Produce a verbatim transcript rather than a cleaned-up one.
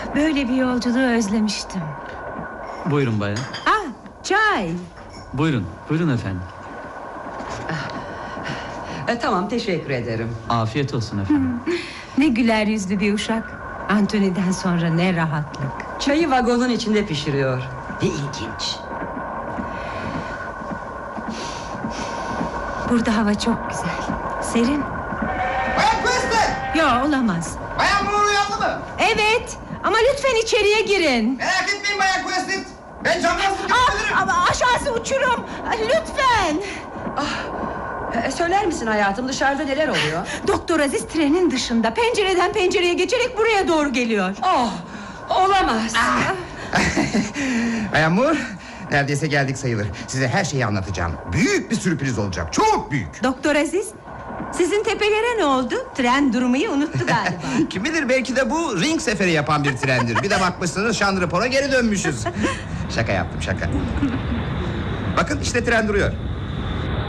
Böyle bir yolculuğu özlemiştim. Buyurun bayan. Ah, çay. Buyurun, buyurun efendim. E, tamam, teşekkür ederim. Afiyet olsun efendim. Ne güler yüzlü bir uşak. Anthony'den sonra ne rahatlık. Çayı vagonun içinde pişiriyor. Ne ilginç. Burada hava çok güzel. Serin. Bayan Queste! Yo, olamaz. Bayan Moore uyandı mı? Evet, ama lütfen içeriye girin. Merak etmeyin Bayan Queste. Ben camdan sıkıp Ah, gelirim. ama aşağısı uçurum. Lütfen. E, söyler misin hayatım, dışarıda neler oluyor? Doktor Aziz trenin dışında pencereden pencereye geçerek buraya doğru geliyor. Oh, olamaz. Bayan Moore, neredeyse geldik sayılır. Size her şeyi anlatacağım. Büyük bir sürpriz olacak, çok büyük. Doktor Aziz, sizin tepelere ne oldu? Tren durmayı unuttu galiba. Kim bilir, belki de bu ring seferi yapan bir trendir. Bir de bakmışsınız Şanlıurfa'ya geri dönmüşüz. Şaka yaptım, şaka. Bakın işte tren duruyor.